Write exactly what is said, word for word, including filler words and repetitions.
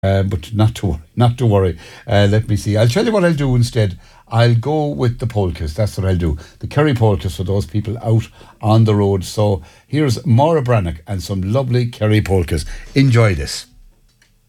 Uh, but not to worry, not to worry. Uh, let me see. I'll tell you what I'll do instead. I'll go with the polkas. That's what I'll do. The Kerry polkas for those people out on the road. So here's Maura Brannock and some lovely Kerry polkas. Enjoy this.